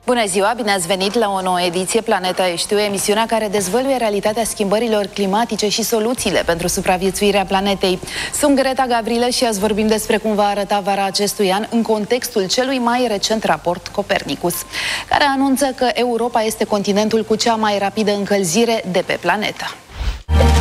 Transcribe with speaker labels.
Speaker 1: Bună ziua, bine ați venit la o nouă ediție Planeta Știu, emisiunea care dezvăluie realitatea schimbărilor climatice și soluțiile pentru supraviețuirea planetei. Sunt Greta Gavrilă și azi vorbim despre cum va arăta vara acestui an în contextul celui mai recent raport Copernicus, care anunță că Europa este continentul cu cea mai rapidă încălzire de pe planetă.